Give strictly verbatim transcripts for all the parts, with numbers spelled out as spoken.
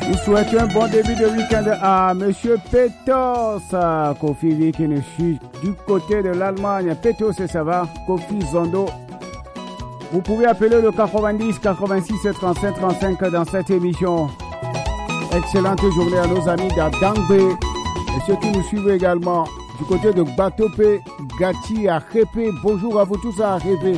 Nous souhaitons un bon début de week-end à Monsieur Petos, Kofi qui nous suit du côté de l'Allemagne. Petos, ça va? Kofi Zondo. Vous pouvez appeler le quatre-vingt-dix, quatre-vingt-six, trente-cinq, trente-cinq dans cette émission. Excellente journée à nos amis d'Adangbe et ceux qui nous suivent également du côté de Batope, Gati, à Répé. Bonjour à vous tous à Répé.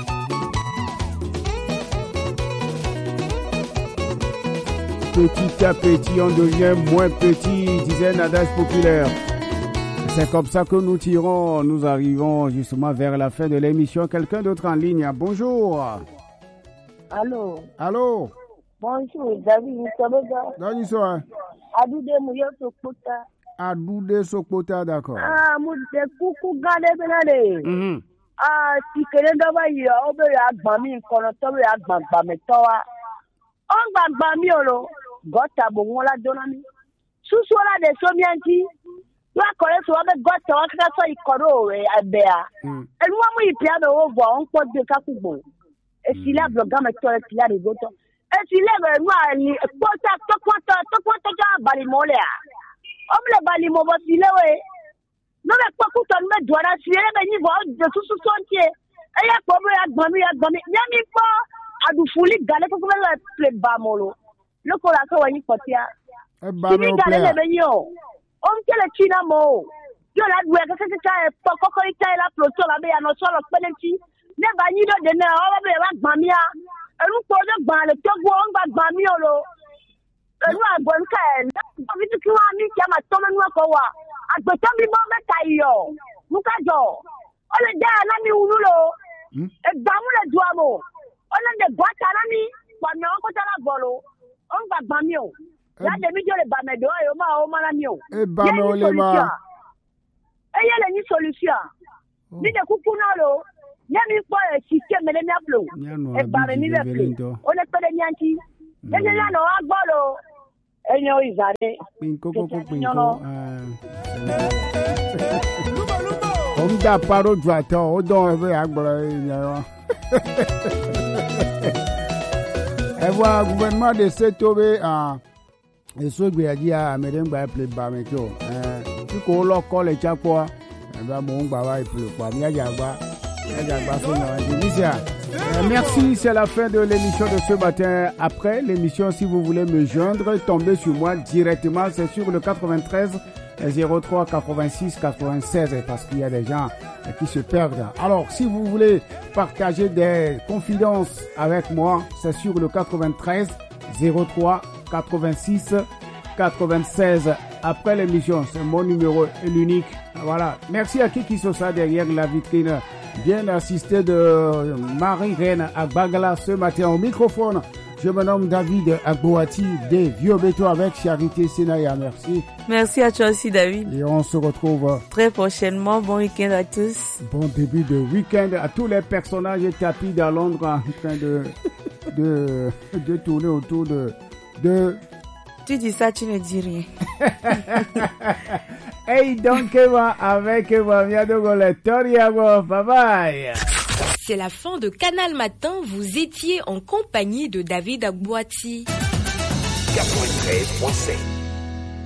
Petit à petit, on devient moins petit, disait un adage populaire. C'est comme ça que nous tirons, nous arrivons justement vers la fin de l'émission. Quelqu'un d'autre en ligne, bonjour. Allô. Allô. Bonjour, David, ça va bien? David, ça va? Adoude Mouya Sokota. Adoude Sokota, d'accord. Ah, Moude Koukou Gade Benade. Mhm. Ah, si kele daba yi, obe ya gbami kono, tobe ya gbagba metoa. On gbagba mi olo. Gota bongola donami. Susuola de somianti. Wa kore so be gota wa kaka so ikoro e abea. Enu wa mu ipia be wo bo on po de kakugbo. E sile bloga me to e sile de goto. E sile be nu ani pota to pota to pota ja bali molea. Omle bali mo bo sile we. No be poku to me doara sile be ni bo de susu sontie. E ya po be agbami agbami. Nyami po adufuli gale ko ko be play ba molo. Le coração aí potia. É bom meu pai. Se me ganhou. On que le china mo. Yo la due que se sai poco ko ita la ploto la be ya no solo pelenti. Ne ba ni do de na o be wa gbamia. Elu ko de gba le to go on gba gbamia lo. Elu agbon ka e. Na bi tu wa mi ke ma to me nu ko wa. Agbe to bi mo me kai yo. Mu ka jo. O le da na mi unu lo. E gba mu le du amo. O le de gba ta na mi. Kwa mi o ko ta la bolo. On va bamio. Ya de mi jole bamedo ayo ma o mala mio. E bamio le ma. E yele ni solution. Ni de kuku na lo. Ya mi po e système le mi aplo. E bare mi le plo. O le pele nyanti. E le la no agbolo. E nyo izare. Pinko koko pinko. On da paro dwato o don e agbolo nyo. Et voilà, le gouvernement de Sétobé a souhaité dire à Médène de appeler Bamekyo. Tu peux le coller chaque fois. Merci, c'est la fin de l'émission de ce matin. Après l'émission, si vous voulez me joindre, tombez sur moi directement. C'est sur le quatre-vingt-treize zéro trois quatre-vingt-six quatre-vingt-seize parce qu'il y a des gens qui se perdent. Alors, si vous voulez partager des confidences avec moi, c'est sur le quatre-vingt-treize zéro trois quatre-vingt-six quatre-vingt-seize. Après l'émission, c'est mon numéro et l'unique. Voilà. Merci à Kiki Sosa derrière la vitrine. Bien assisté de Marie-Reine à Bagala ce matin au microphone. Je me nomme David Agbouati des Vieux Béto avec Charité Senaya. Merci. Merci à toi aussi, David. Et on se retrouve très prochainement. Bon week-end à tous. Bon début de week-end à tous les personnages tapis à Londres en train de, de, de tourner autour de, de... Tu dis ça, tu ne dis rien. Hey, donc, avec Mamia Dogolettoria, bye bye. C'est la fin de Canal Matin. Vous étiez en compagnie de David Agbouati. quatre-vingt-treize point sept